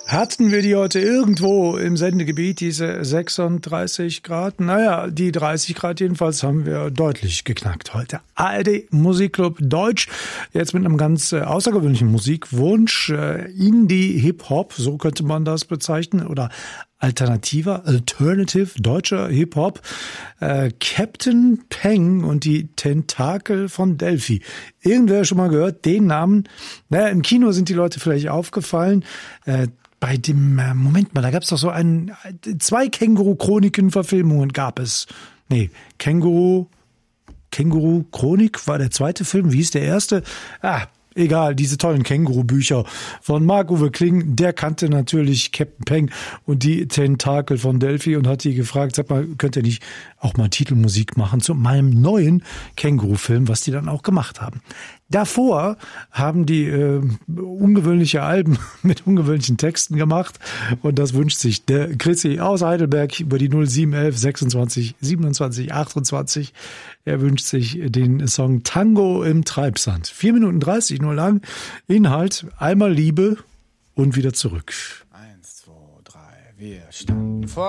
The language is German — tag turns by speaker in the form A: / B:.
A: Hatten wir die heute irgendwo im Sendegebiet, diese 36 Grad? Naja, die 30 Grad jedenfalls haben wir deutlich geknackt heute. ARD Musikclub Deutsch, jetzt mit einem ganz außergewöhnlichen Musikwunsch. Indie Hip-Hop, so könnte man das bezeichnen, oder Alternative, deutscher Hip-Hop. Captain Peng und die Tentakel von Delphi. Irgendwer schon mal gehört, den Namen? Naja, im Kino sind die Leute vielleicht aufgefallen. Bei dem, Moment mal, da gab es doch so zwei Känguru-Chroniken-Verfilmungen gab es. Nee, Känguru-Chronik war der zweite Film. Wie hieß der erste? Egal, diese tollen Känguru-Bücher von Marc-Uwe Kling, der kannte natürlich Captain Peng und die Tentakel von Delphi und hat die gefragt, sag mal, könnt ihr nicht auch mal Titelmusik machen zu meinem neuen Känguru-Film, was die dann auch gemacht haben. Davor haben die ungewöhnliche Alben mit ungewöhnlichen Texten gemacht und das wünscht sich der Chrissy aus Heidelberg über die 0711 26 27 28. Er wünscht sich den Song Tango im Treibsand. 4 Minuten 30 nur lang. Inhalt: einmal Liebe und wieder zurück.
B: 1, 2, 3, wir standen vor